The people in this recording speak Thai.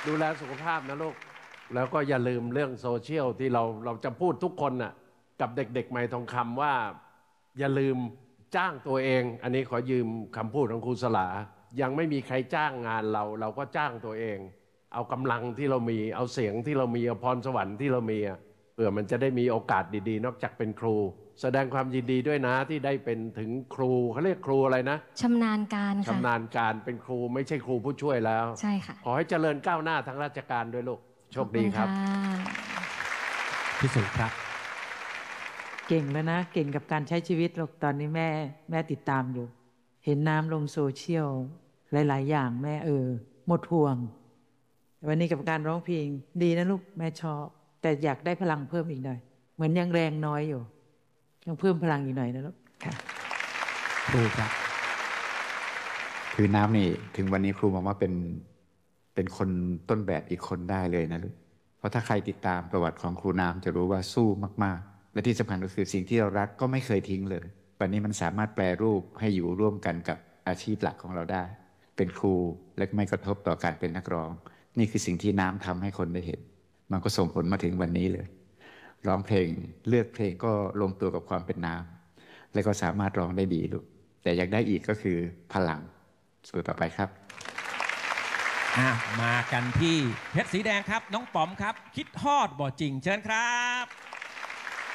ดูแลสุขภาพนะลูกแล้วก็อย่าลืมเรื่องโซเชียลที่เราจะพูดทุกคนน่ะกับเด็กๆใหม่ทองคำว่าอย่าลืมจ้างตัวเอง อันนี้ขอยืมคำพูดของครูสลายังไม่มีใครจ้างงานเราก็จ้างตัวเอง เอากำลังที่เรามีเอาเสียงที่เรามีเอาพรสวรรค์ที่เรามีเพื่อมันจะได้มีโอกาสดีๆนอกจากเป็นครูแสดงความยินดีด้วยนะที่ได้เป็นถึงครูเขาเรียกครูอะไรนะชำนาญการค่ะชำนาญการเป็นครูไม่ใช่ครูผู้ช่วยแล้วใช่ค่ะขอให้เจริญก้าวหน้าทางราชการด้วยลูกโชคดีครับพิสูจน์ครับเก่งแล้วนะเก่งกับการใช้ชีวิตหรอกตอนนี้แม่ติดตามอยู่ เห็นน้ำลงโซเชียลหลายๆอย่างแม่หมดห่วงวันนี้กับการร้องเพลงดีนะลูกแม่ชอบแต่อยากได้พลังเพิ่มอีกหน่อยเหมือนยังแรงน้อยอยู่ต้องเพิ่มพลังอีกหน่อยนะลูกค่ะครูครับคือน้ำนี่ถึงวันนี้ครูมองว่าเป็นคนต้นแบบอีกคนได้เลยนะลูกเพราะถ้าใครติดตามประวัติของครูน้ำจะรู้ว่าสู้มากๆและที่สำคัญก็คือสิ่งที่เรารักก็ไม่เคยทิ้งเลยวันนี้มันสามารถแปรรูปให้อยู่ร่วมกันกับอาชีพหลักของเราได้ เป็นครูและไม่กระทบต่อการเป็นนักร้องนี่คือสิ่งที่น้ำทำให้คนได้เห็นมันก็ส่งผลมาถึงวันนี้เลยร้องเพลงเลือกเพลงก็ลงตัวกับความเป็นน้ำและก็สามารถร้องได้ดีลูกแต่อยากได้อีกก็คือพลังสู้ต่อไปครับมากันที่เพชรสีแดงครับน้องป๋อมครับคิดฮอดบ่จริงเชิญครับ